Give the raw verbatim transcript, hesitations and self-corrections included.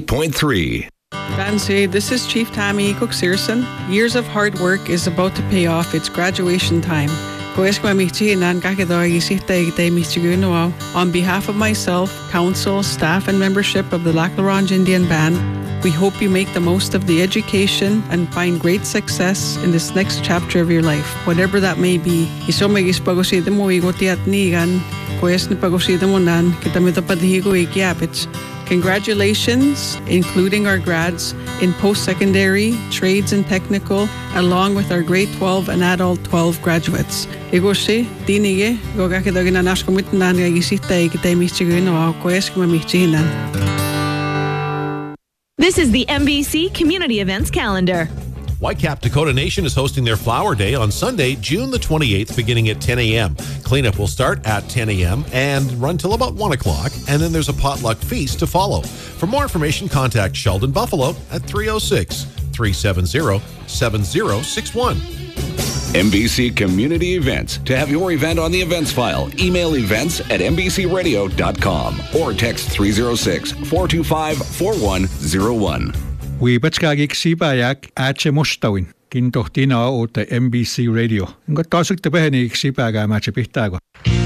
point three. Fancy, this is Chief Tammy Cook-Searson. Years of hard work is about to pay off. It's graduation time. On behalf of myself, council, staff, and membership of the Lac La Ronge Indian Band, we hope you make the most of the education and find great success in this next chapter of your life, whatever that may be. Congratulations, including our grads in post-secondary, trades and technical, along with our grade twelve and adult twelve graduates. This is the M B C Community Events Calendar. Whitecap Dakota Nation is hosting their Flower Day on Sunday, June the twenty-eighth, beginning at ten a.m. Cleanup will start at ten a.m. and run till about one o'clock, and then there's a potluck feast to follow. For more information, contact Sheldon Buffalo at three oh six, three seven zero, seven zero six one. M B C Community Events. To have your event on the events file, email events at m b c radio dot com or text three oh six, four two five, four one oh one. Wiibatskagik sibayak äätse mustawin. Kintohtina oota M B C Radio. Ngot taasukta päheni sibaga maatse pihtago.